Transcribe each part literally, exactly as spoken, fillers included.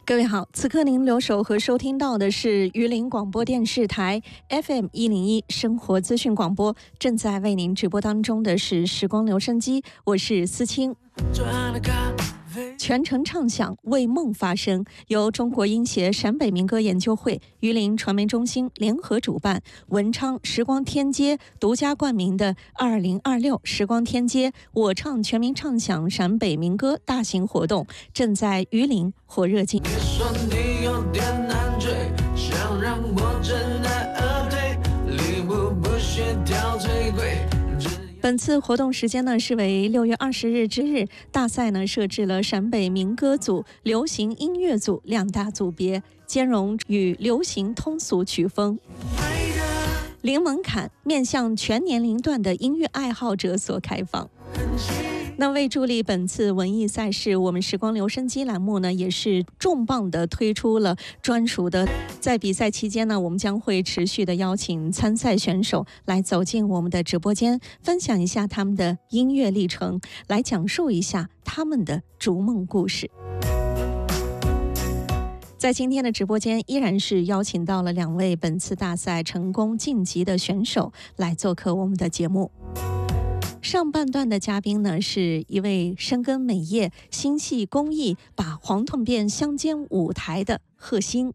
各位好，此刻您留守和收听到的是榆林广播电视台 F M 一零一生活资讯广播，正在为您直播当中的是时光留声机，我是思清。全程唱响，为梦发声，由中国音协陕北民歌研究会、榆林传媒中心联合主办，文昌时光天街独家冠名的二零二六时光天街我唱全民唱响陕北民歌大型活动正在榆林火热进行。你说你有点难追，想让我知难而退，礼物不需挑最贵。本次活动时间呢是为六月二十日之日，大赛呢设置了陕北民歌组、流行音乐组两大组别，兼容与流行通俗曲风，零门槛，面向全年龄段的音乐爱好者所开放。那为助力本次文艺赛事，我们时光留声机栏目呢也是重磅的推出了专属的，在比赛期间呢，我们将会持续的邀请参赛选手来走进我们的直播间，分享一下他们的音乐历程，来讲述一下他们的逐梦故事。在今天的直播间，依然是邀请到了两位本次大赛成功晋级的选手来做客我们的节目。上半段的嘉宾呢，是一位深耕美业、心系公益、把黄痛变乡间舞台的贺鑫。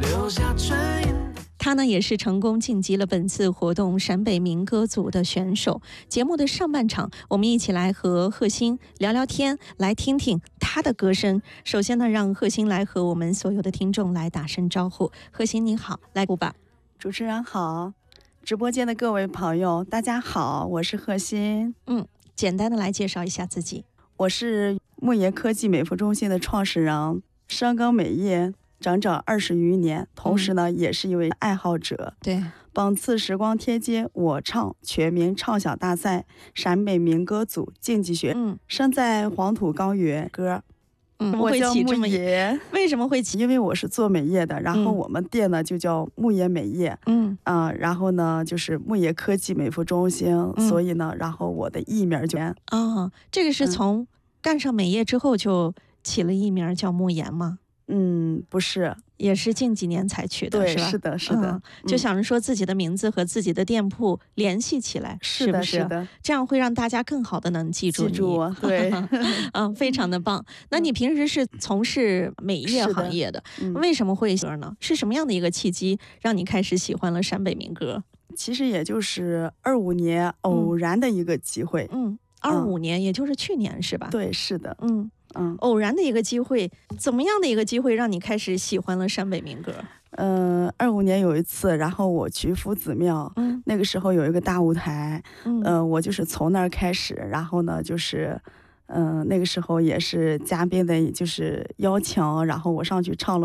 他呢也是成功晋级了本次活动陕北民歌组的选手。节目的上半场，我们一起来和贺鑫聊聊天，来听听他的歌声。首先呢，让贺鑫来和我们所有的听众来打声招呼。贺鑫你好，来鼓吧。 主持人好，直播间的各位朋友大家好，我是贺鑫。 嗯，简单的来介绍一下自己。 我是牧野科技美肤中心的创始人，深耕美业整整二十余年，同时呢、嗯、也是一位爱好者。 对， 本次时光贴街我唱全民唱响大赛陕北民歌组竞技选，嗯，生在黄土高原歌。 嗯， 我叫牧野。 为什么会起？ 因为我是做美业的，然后我们店呢就叫牧野美业，嗯啊、呃，然后呢就是牧野科技美肤中心、嗯，所以呢，然后我的艺名就啊，这个是从干上美业之后就起了艺名叫牧野吗？ 嗯，不是， 也是近几年才取的， 对， 是吧？ 是的，是的、 嗯，就想着说自己的名字和自己的店铺联系起来， 是的， 是不是？ 是的， 这样会让大家更好的能记住你， 记住我，对， 嗯，非常的棒。那你平时是从事美业行业的，的嗯、为什么会歌呢？是什么样的一个契机让你开始喜欢了陕北民歌？ 其实也就是二五年偶然的一个机会， 嗯，二五年、嗯，也就是去年是吧？ 对，是的， 嗯。嗯，偶然的一个机会，怎么样的一个机会让你开始喜欢了陕北民歌？ 嗯、呃，二五年有一次，然后我去夫子庙，嗯，那个时候有一个大舞台，嗯、呃，我就是从那儿开始，然后呢，就是，嗯、呃，那个时候也是嘉宾的，就是邀请，然后我上去唱了。